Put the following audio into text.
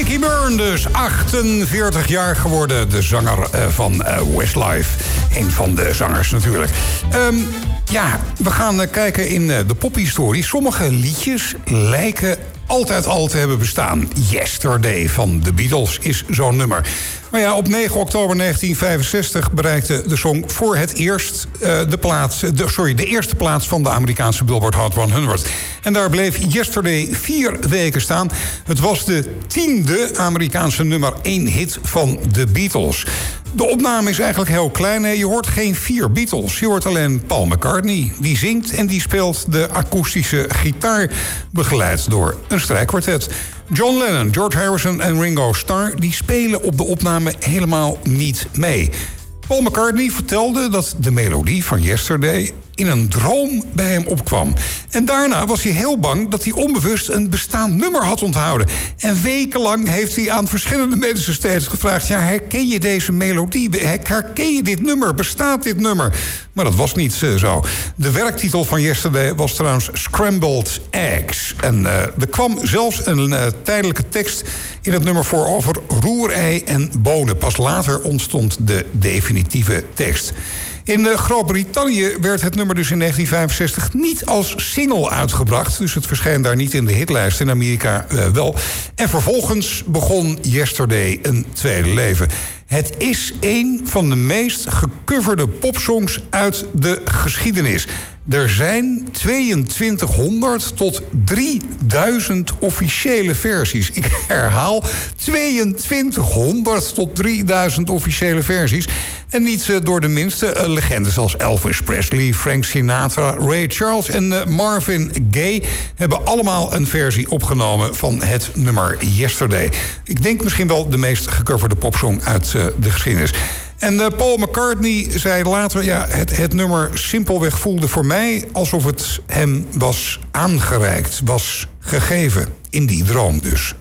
Dickie Byrne dus, 48 jaar geworden. De zanger van Westlife. Een van de zangers natuurlijk. We gaan kijken in de pophistorie. Sommige liedjes lijken altijd al te hebben bestaan. Yesterday van de Beatles is zo'n nummer. Maar ja, op 9 oktober 1965 bereikte de song voor het eerst de eerste plaats van de Amerikaanse Billboard Hot 100. En daar bleef Yesterday 4 weken staan. Het was de 10e Amerikaanse nummer 1 hit van de Beatles. De opname is eigenlijk heel klein. Je hoort geen 4 Beatles. Je hoort alleen Paul McCartney. Die zingt en die speelt de akoestische gitaar, begeleid door een strijkkwartet. John Lennon, George Harrison en Ringo Starr die spelen op de opname helemaal niet mee. Paul McCartney vertelde dat de melodie van Yesterday in een droom bij hem opkwam. En daarna was hij heel bang dat hij onbewust een bestaand nummer had onthouden. En wekenlang heeft hij aan verschillende mensen steeds gevraagd: ja, herken je deze melodie? Herken je dit nummer? Bestaat dit nummer? Maar dat was niet zo. De werktitel van Yesterday was trouwens Scrambled Eggs. En er kwam zelfs een tijdelijke tekst in het nummer voor over roerei en bonen. Pas later ontstond de definitieve tekst. In Groot-Brittannië werd het nummer dus in 1965 niet als single uitgebracht. Dus het verscheen daar niet in de hitlijst. In Amerika wel. En vervolgens begon Yesterday een tweede leven. Het is een van de meest gecoverde popsongs uit de geschiedenis. Er zijn 2200 tot 3000 officiële versies. Ik herhaal, 2200 tot 3000 officiële versies. En niet door de minste legendes als Elvis Presley, Frank Sinatra, Ray Charles en Marvin Gaye hebben allemaal een versie opgenomen van het nummer Yesterday. Ik denk misschien wel de meest gecoverde popsong uit de geschiedenis. En Paul McCartney zei later: ja, het nummer simpelweg voelde voor mij alsof het hem was aangereikt, was gegeven in die droom dus.